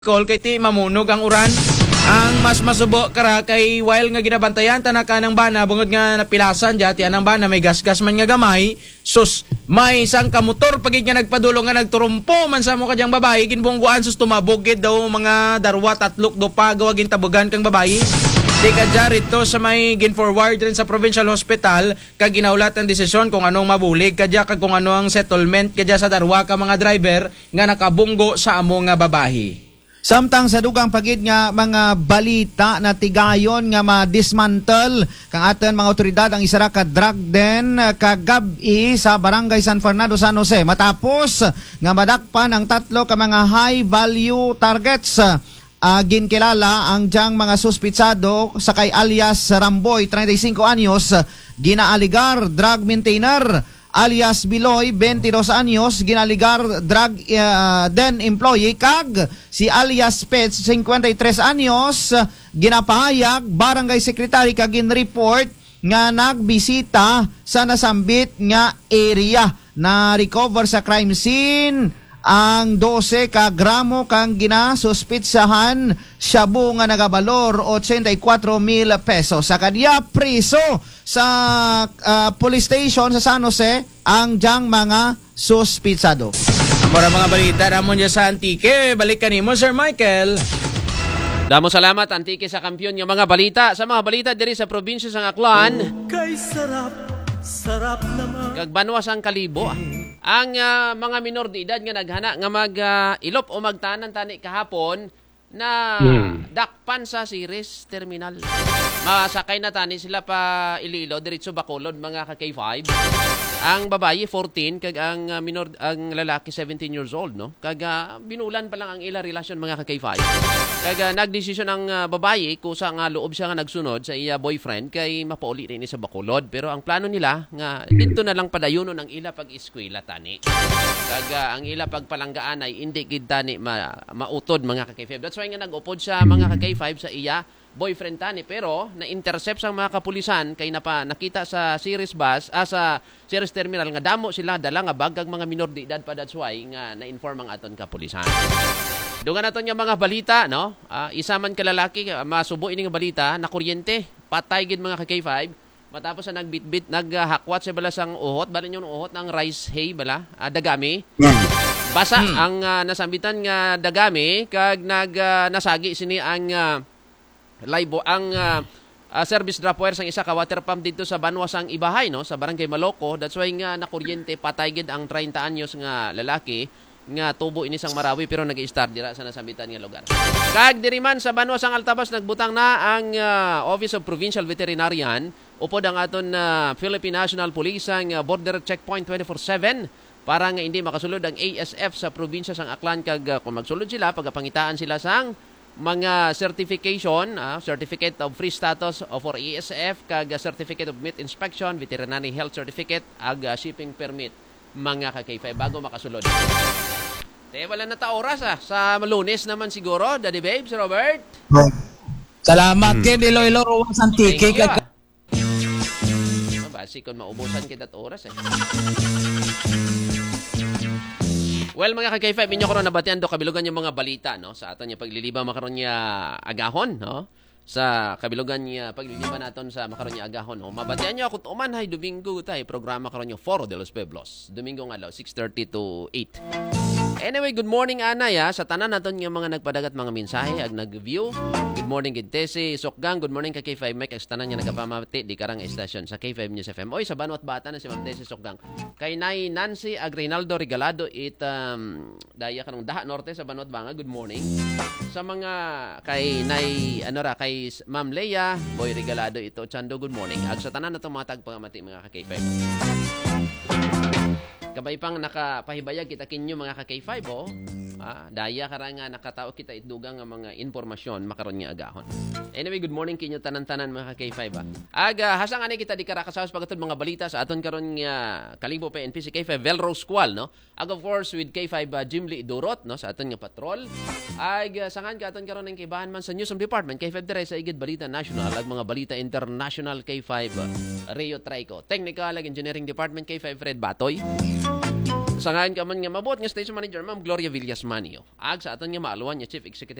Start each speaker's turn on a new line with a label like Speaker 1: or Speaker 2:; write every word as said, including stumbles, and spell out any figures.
Speaker 1: Call kay ti mamunog ang uran. Ang mas masubo kara kay while nga ginabantayan tanaka ng bana bungod nga napilasan jati anang bana may gasgas man nga gamay sus may isang kamotor pagid nga nagpadulong nga nagturumpo man sa mo kadyang babae ginbungguan sus tumabugid daw mga darwa tatlok do pa gawagin tabugan kang babae. Di kadya rito sa may gin-forward rin sa provincial hospital kag ginaulat ang desisyon kung anong mabulig kadya kag kung ano ang settlement kadya sa darwa ka mga driver nga nakabunggo sa amo nga babae.
Speaker 2: Samtang sa dugang pagid nga mga balita na tigayon nga ma-dismantle kang aton mga otoridad ang isara ka drug den kagabi sa Barangay San Fernando, San Jose matapos nga madakpan ang tatlo ka mga high value targets. Uh, ginkilala ang diyang mga suspitsado sa kay alias Ramboy, thirty-five anyos, ginaaligar drug maintainer, alias Biloy, twenty-dos anyos, ginaligar drug uh, den employee, kag si alias Pets, fifty-three anyos, ginapahayag barangay secretary kag gin-report nga nagbisita sa nasambit nga area. Na recover sa crime scene ang twelve ka gramo kang ginasuspitsahan shabu nga nagabalor eighty-four mil pesos. Sa kanya priso sa uh, police station sa San Jose ang diyang mga suspitsado.
Speaker 1: Para mga balita ramon dyan sa Antique, balikan mo Sir Michael.
Speaker 3: Damo salamat Antique sa kampiyon ng mga balita. Sa mga balita diri sa probinsya sa Aklan.
Speaker 4: Kay sarap, sarap naman.
Speaker 3: Kagbanwas ang kalibo. Ang uh, mga minor de edad nga naghana nga mag-ilop uh, o magtanan tani kahapon na hmm. dakpan sa Ceres Terminal. Masakay na tani sila pa Iloilo diretso Bacolod mga ka K five. Ang babaye fourteen kag ang uh, minor ang lalaki seventeen years old no. Kag uh, binulan pa lang ang ila relasyon mga ka K five. Kag uh, nagdesisyon ang uh, babaye kusa nga loob siya nga nagsunod sa iya boyfriend kay mapauli rin sa Bacolod pero ang plano nila nga dito na lang padayonon ang ila pag-eskwela tani. Kag uh, ang ila pagpalanggaan ay hindi gid tani ma mautod mga ka K five. That's why nga nag-upod sa mga ka K five sa iya boyfriend tani pero na-intercept sa mga kapulisan kay napa nakita sa Ceres bus ah, sa Ceres Terminal nga damo sila dala nga bag kag mga minor de edad pa that's why nga na-inform ang aton kapulisan. Dungan naton yung mga balita no. Uh, isa man ka lalaki uh, masubo ini nga balita na kuryente patay gid mga ka K five matapos sa nagbitbit naghakwat sa balasang uhot bala yung uhot ng rice hay bala uh, dagami. Basa hmm. ang uh, nasambitan nga dagami kag nag uh, nasagi sini ang uh, live ang uh, uh, service drop wire sang isa ka water pump dito sa Banwasang Ibahay no sa Barangay Maloco. That's why nga na kuryente patay gid ang thirty anyos nga lalaki nga tubo ini sang Marawi pero nag-i-start dira sa nasambitan nga lugar. Kag diri man sa Banwasang Altabas nagbutang na ang uh, Office of Provincial Veterinarian upod ang aton uh, Philippine National Police ang uh, border checkpoint twenty-four seven para nga hindi makasulod ang A S F sa probinsya sang Aklan kag uh, kung magsulod sila pagapangitaan sila sang mga certification, uh, Certificate of Free Status uh, for A S F, kag uh, Certificate of Meat Inspection, Veterinary Health Certificate, ag uh, Shipping Permit, mga ka K five, bago makasulod. Te, wala na ta oras ah. Sa Lunes naman siguro, Daddy Babes, Robert.
Speaker 2: Salamat hmm. kay Iloilo Ruwang Antique.
Speaker 3: Thank you ah. Mabasi kung maubusan kita at oras eh. Well, mga ka K five, inyo ko rin nabatian do kabilugan yung mga balita, no? Sa aton yung pagliliba makaroon niya agahon, no? Sa kabilugan niya pagliliba naton sa makaroon niya agahon, no? Mabatian niyo ako tuman hay Domingo tayo programa karon yung Foro de los Pueblos. Domingo nga law, six thirty to eight. Anyway, good morning Anay ha. Sa tanan naton nga mga nagpadagat mga mensahe ag nag-view. Good morning kid Tesi Sokgang, good morning ka K five Mike ag tanan nga nagapamati di karang estasyon sa K five News F M. Oy, sa Banwat Bata na si Ma'am Tesi Sokgang. Kay Nay Nancy ag Reynaldo Regalado it um, daya kanang Daha Norte sa Banwat Banga. Good morning. Sa mga kay Nay ano ra kay Ma'am Leia Boy Regalado ito Chando, good morning. Ag sa tanan natong mga tagpangamati mga ka K five. Kabay pang nakapahibayag kita kinyo mga ka K five oh. Ah, daya karanga nakatao kita itdugang nga mga informasyon makaron nga agahon. Anyway, good morning kinyo tanan-tanan mga ka K five ah. Aga hasang ani kita di karakasaos pagtud mga balita sa aton karon nga Kalibo P N P si K five Velrose Squall no. Ag of course with K five uh, Jim Lee Durot no sa aton nga patrol. Ag uh, sangan ka aton karon ng kibahan man sa Newsroom Department K five dire sa Igid Balita National ag mga balita international K five uh, Rio Trico. Technical ag Engineering Department K five Fred Batoy. Sa ngayon ka man nga mabuot nga station manager Ma'am Gloria Villas Manio. Ag sa aton nga maaluan nga Chief Executive